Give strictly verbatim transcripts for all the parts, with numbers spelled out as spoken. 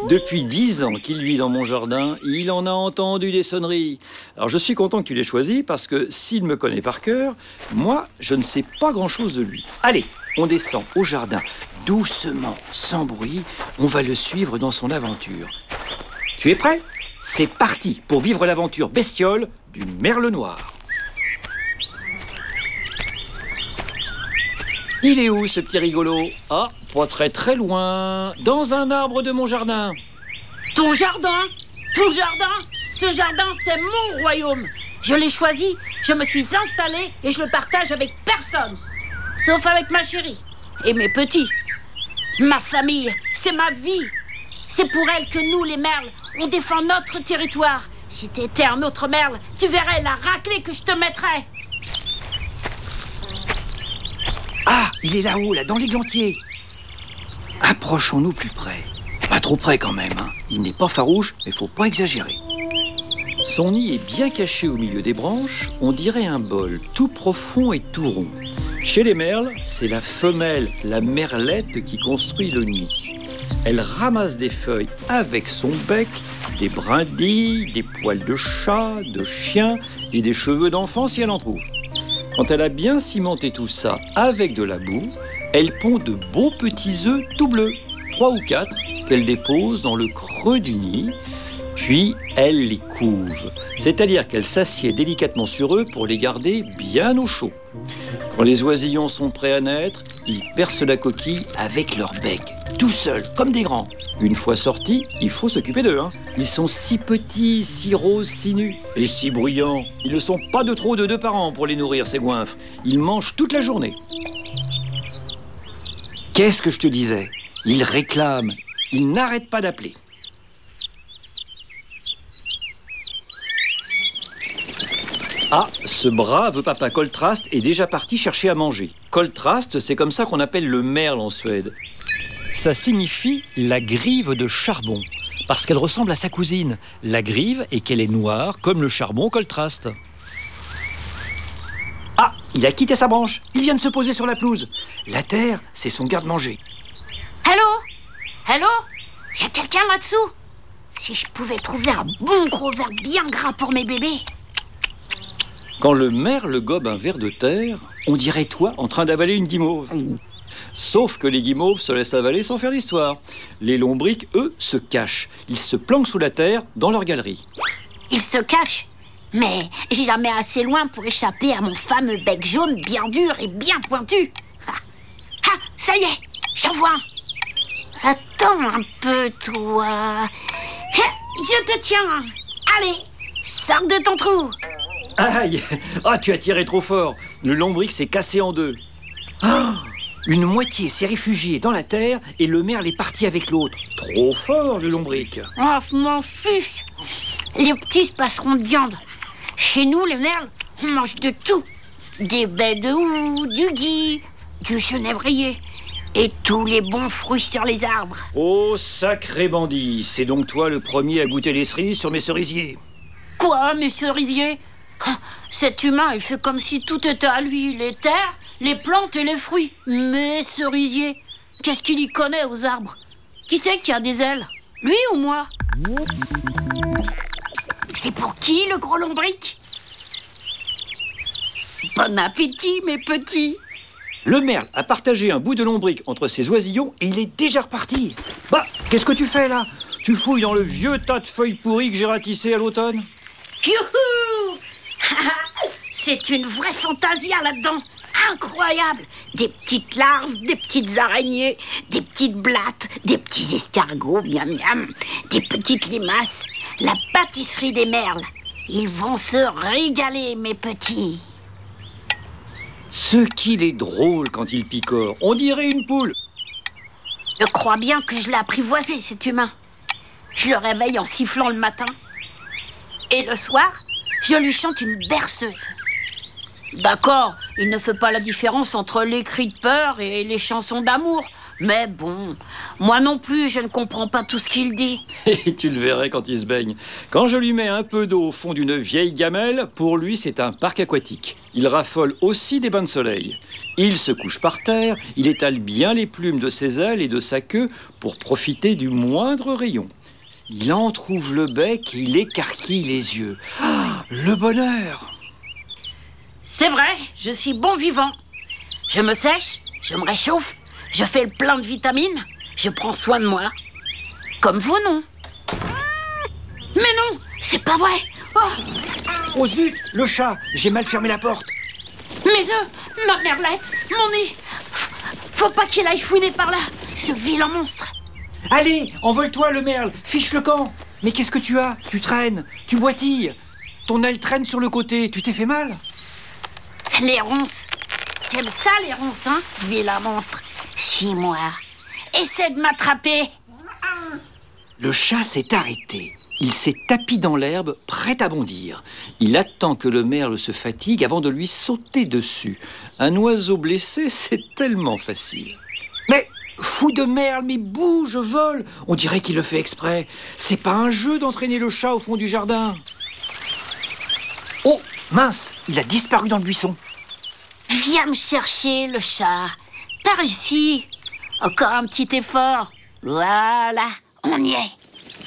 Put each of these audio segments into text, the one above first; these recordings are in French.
Depuis dix ans qu'il vit dans mon jardin, il en a entendu des sonneries. Alors je suis content que tu l'aies choisi parce que s'il me connaît par cœur, moi, je ne sais pas grand-chose de lui. Allez, on descend au jardin, doucement, sans bruit. On va le suivre dans son aventure. Tu es prêt ? C'est parti pour vivre l'aventure bestiole du merle noir. Il est où ce petit rigolo ? Ah, pas très très loin, dans un arbre de mon jardin. Ton jardin ? Ton jardin ? Ce jardin, c'est mon royaume. Je l'ai choisi, je me suis installée et je le partage avec personne. Sauf avec ma chérie et mes petits. Ma famille, c'est ma vie. C'est pour elle que nous, les merles, on défend notre territoire. Si t'étais un autre merle, tu verrais la raclée que je te mettrais. Ah, il est là-haut, là, dans l'églantier. Approchons-nous plus près. Pas trop près quand même, hein. Il n'est pas farouche, mais faut pas exagérer. Son nid est bien caché au milieu des branches, on dirait un bol, tout profond et tout rond. Chez les merles, c'est la femelle, la merlette, qui construit le nid. Elle ramasse des feuilles avec son bec, des brindilles, des poils de chat, de chien et des cheveux d'enfant si elle en trouve. Quand elle a bien cimenté tout ça avec de la boue, elle pond de beaux petits œufs tout bleus, trois ou quatre, qu'elle dépose dans le creux du nid, puis elle les couve. C'est-à-dire qu'elle s'assied délicatement sur eux pour les garder bien au chaud. Quand les oisillons sont prêts à naître, ils percent la coquille avec leur bec, tout seuls, comme des grands. Une fois sortis, il faut s'occuper d'eux. Hein. Ils sont si petits, si roses, si nus et si bruyants. Ils ne sont pas de trop de deux par an pour les nourrir, ces goinfres. Ils mangent toute la journée. Qu'est-ce que je te disais ? Ils réclament. Ils n'arrêtent pas d'appeler. Ah, ce brave papa Coltrast est déjà parti chercher à manger. Coltrast, c'est comme ça qu'on appelle le merle en Suède. Ça signifie la grive de charbon, parce qu'elle ressemble à sa cousine, la grive, et qu'elle est noire comme le charbon Coltrast. Ah, il a quitté sa branche, il vient de se poser sur la pelouse. La terre, c'est son garde-manger. Allô ? Allô ? Y a quelqu'un là-dessous ? Si je pouvais trouver un bon gros verre bien gras pour mes bébés. Quand le merle gobe un ver de terre, on dirait toi en train d'avaler une guimauve. Sauf que les guimauves se laissent avaler sans faire d'histoire. Les lombrics, eux, se cachent. Ils se planquent sous la terre dans leur galerie. Ils se cachent ? Mais jamais assez loin pour échapper à mon fameux bec jaune bien dur et bien pointu. Ah, ah ça y est, j'en vois un. Attends un peu, toi. Je te tiens. Allez, sors de ton trou. Aïe! Ah, tu as tiré trop fort. Le lombric s'est cassé en deux. Ah, une moitié s'est réfugiée dans la terre et le merle est parti avec l'autre. Trop fort, le lombric. Oh, je m'en fiche. Les petits se passeront de viande. Chez nous, les merles, on mange de tout. Des baies de houx, du gui, du genévrier et tous les bons fruits sur les arbres. Oh, sacré bandit. C'est donc toi le premier à goûter les cerises sur mes cerisiers. Quoi, mes cerisiers ? Cet humain, il fait comme si tout était à lui, les terres, les plantes et les fruits. Mes cerisiers, qu'est-ce qu'il y connaît aux arbres ? Qui c'est qui a des ailes ? Lui ou moi ? C'est pour qui, le gros lombric ? Bon appétit, mes petits. Le merle a partagé un bout de lombric entre ses oisillons et il est déjà reparti. Bah, qu'est-ce que tu fais là ? Tu fouilles dans le vieux tas de feuilles pourries que j'ai ratissé à l'automne ? Youhou ! C'est une vraie fantasia là-dedans. Incroyable. Des petites larves, des petites araignées, des petites blattes, des petits escargots, miam miam, des petites limaces. La pâtisserie des merles. Ils vont se régaler, mes petits. Ce qu'il est drôle quand il picore. On dirait une poule. Je crois bien que je l'ai apprivoisé, cet humain. Je le réveille en sifflant le matin. Et le soir, je lui chante une berceuse. D'accord, il ne fait pas la différence entre les cris de peur et les chansons d'amour. Mais bon, moi non plus, je ne comprends pas tout ce qu'il dit. Et tu le verrais quand il se baigne. Quand je lui mets un peu d'eau au fond d'une vieille gamelle, pour lui c'est un parc aquatique. Il raffole aussi des bains de soleil. Il se couche par terre, il étale bien les plumes de ses ailes et de sa queue pour profiter du moindre rayon. Il entrouvre le bec et il écarquille les yeux. Ah, le bonheur! C'est vrai, je suis bon vivant. Je me sèche, je me réchauffe, je fais le plein de vitamines, je prends soin de moi. Comme vous, non? Mais non, c'est pas vrai. Oh, Oh zut, le chat! J'ai mal fermé la porte. mes œufs, ma merlette, mon nez. Faut pas qu'il aille fouiner par là, ce vilain monstre. Allez, envole-toi le merle, fiche le camp. Mais qu'est-ce que tu as? Tu traînes, tu boitilles. Ton aile traîne sur le côté, tu t'es fait mal? Les ronces. T'aimes ça, les ronces, hein, vilain monstre? Suis-moi. Essaie de m'attraper. Le chat s'est arrêté. Il s'est tapi dans l'herbe, prêt à bondir. Il attend que le merle se fatigue avant de lui sauter dessus. Un oiseau blessé, c'est tellement facile. Mais, fou de merle, mais bouge, vole. On dirait qu'il le fait exprès. C'est pas un jeu d'entraîner le chat au fond du jardin. Oh, mince, il a disparu dans le buisson. Viens me chercher, le chat. Par ici. Encore un petit effort. Voilà, on y est.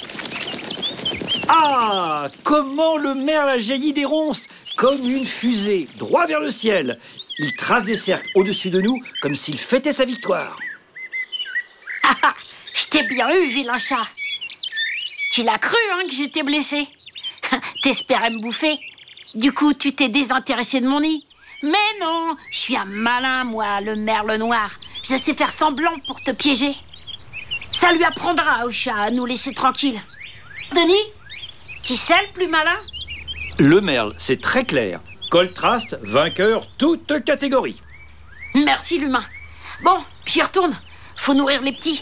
Ah, comment le merle a jailli des ronces, comme une fusée, droit vers le ciel. Il trace des cercles au-dessus de nous, comme s'il fêtait sa victoire. Ah ah, je t'ai bien eu, vilain chat. Tu l'as cru, hein, que j'étais blessé. T'espérais me bouffer. Du coup, tu t'es désintéressé de mon nid. Mais non, je suis un malin, moi, le merle noir. Je sais faire semblant pour te piéger. Ça lui apprendra au chat à nous laisser tranquilles. Denis, qui c'est le plus malin? Le merle, c'est très clair. Coltrast, vainqueur, toute catégorie. Merci, l'humain. Bon, j'y retourne. Faut nourrir les petits.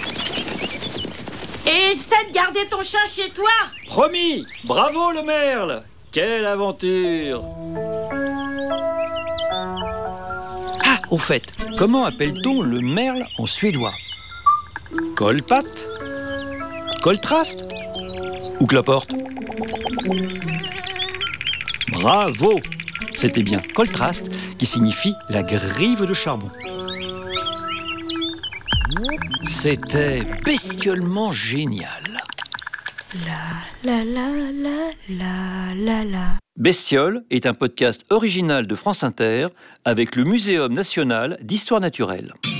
Et essaie de garder ton chat chez toi. Promis, bravo le merle. Quelle aventure! Ah, au fait, comment appelle-t-on le merle en suédois? Kolpat? Koltrast? Ou cloporte? Bravo! C'était bien Koltrast qui signifie la grive de charbon. C'était bestiolement génial. La la la la la la la. Bestiole est un podcast original de France Inter avec le Muséum national d'histoire naturelle.